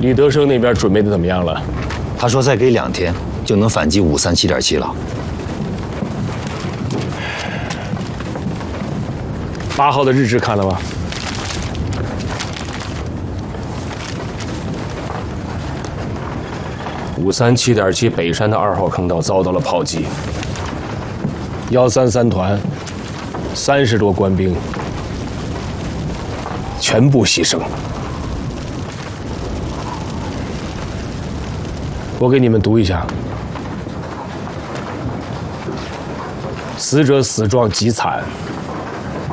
李德生那边准备的怎么样了？ 他说再给2天就能反击537.7了。 8号的日志看了吗？537.7北山的2号坑道遭到了炮击，133团30多官兵全部牺牲。我给你们读一下：死者死状极惨。